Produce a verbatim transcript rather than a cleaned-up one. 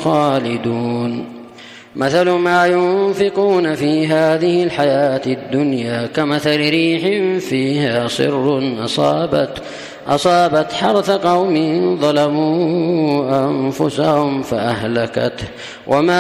خالدون. مثل ما ينفقون في هذه الحياة الدنيا كمثل ريح فيها صر أصابت, أصابت حرث قوم ظلموا أنفسهم فأهلكته وما